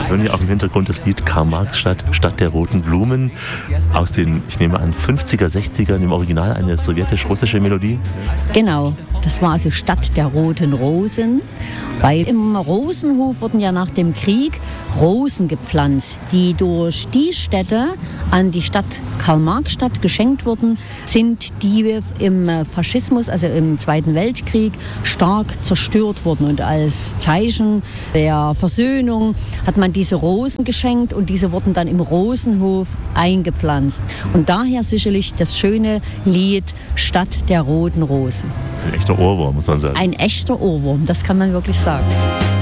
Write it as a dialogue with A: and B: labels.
A: hören ja auch im Hintergrund das Lied Karl-Marx-Stadt, Stadt der roten Blumen aus den, ich nehme an, 50er, 60ern, im Original eine sowjetisch-russische Melodie.
B: Genau, das war also Stadt der roten Rosen, weil im Rosenhof wurden ja nach dem Krieg Rosen gepflanzt, die durch die Städte an die Stadt Karl-Marx-Stadt geschenkt wurden, sind die im Faschismus, also im Zweiten Weltkrieg, stark zerstört wurden. Und als Zeichen der Versöhnung hat man diese Rosen geschenkt und diese wurden dann im Rosenhof eingepflanzt. Und daher sicherlich das schöne Lied Stadt der roten Rosen.
A: Ein echter Ohrwurm, muss man sagen.
B: Ein echter Ohrwurm, das kann man wirklich sagen.